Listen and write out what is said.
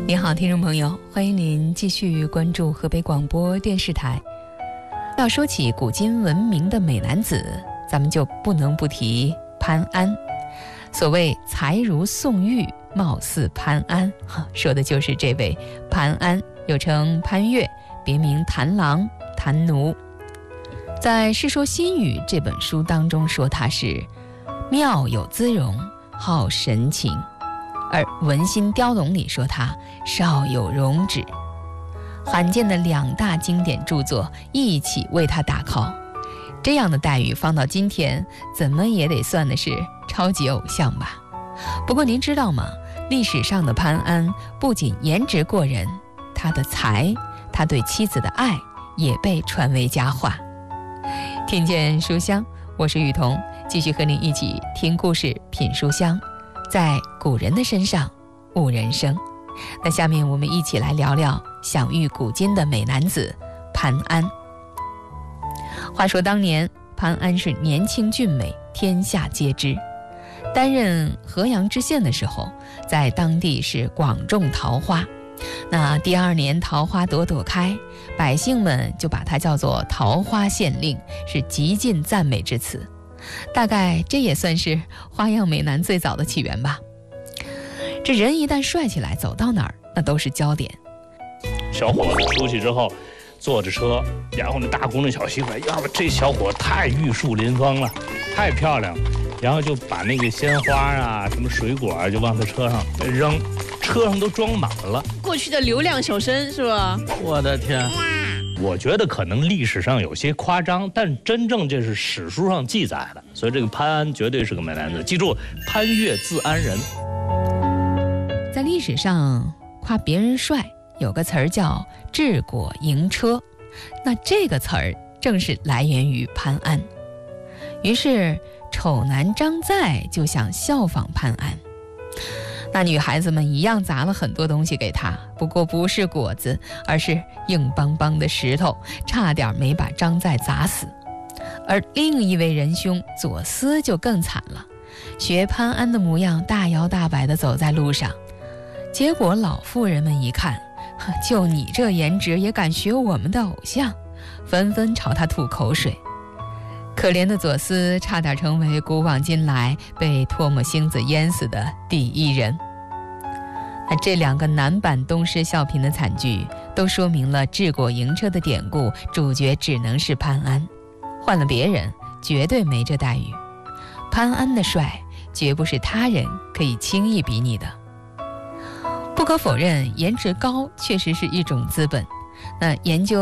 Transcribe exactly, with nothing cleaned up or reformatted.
你好，听众朋友，欢迎您继续关注河北广播电视台。要说起古今闻名的美男子，咱们就不能不提潘安。所谓才如宋玉，貌似潘安，说的就是这位潘安，又称潘岳，别名谭郎、谭奴。在《世说新语》这本书当中说他是妙有姿容，好神情，而《文心雕龙》里说他少有容止。罕见的两大经典著作一起为他打 call， 这样的待遇放到今天，怎么也得算的是超级偶像吧。不过您知道吗？历史上的潘安不仅颜值过人，他的才，他对妻子的爱也被传为佳话。听见书香，我是雨桐，继续和您一起听故事，品书香，在古人的身上悟人生。那下面我们一起来聊聊享誉古今的美男子潘安。话说当年潘安是年轻俊美，天下皆知。担任河阳知县的时候，在当地是广种桃花。那第二年桃花朵朵开，百姓们就把他叫做桃花县令，是极尽赞美之词。大概这也算是花样美男最早的起源吧。这人一旦帅起来，走到哪儿那都是焦点。 小伙子出去之后坐着车，然后那大姑娘小媳妇，要不这小伙太玉树临风了，太漂亮了，然后就把那个鲜花啊什么水果啊就往他车上扔，车上都装满了。 过去的流量小生是吧？ 我的天，我觉得可能历史上有些夸张，但真正这是史书上记载的，所以这个潘安绝对是个美男子。记住，潘岳字安人。 在历史上夸别人帅有个词儿叫治国营车，那这个词儿正是来源于潘安。于是丑男张载就想效仿潘安，那女孩子们一样砸了很多东西给他，不过不是果子，而是硬邦邦的石头，差点没把张载砸死。而另一位仁兄左思就更惨了，学潘安的模样，大摇大摆地走在路上。结果老妇人们一看，就你这颜值也敢学我们的偶像，纷纷朝他吐口水。可怜的左思差点成为古往今来被唾沫星子淹死的第一人。那这两个男版东施效颦的惨剧，都说明了治国营车的典故，主角只能是潘安，换了别人绝对没这待遇。潘安的帅绝不是他人可以轻易比拟的。不可否认，颜值高确实是一种资本。那研究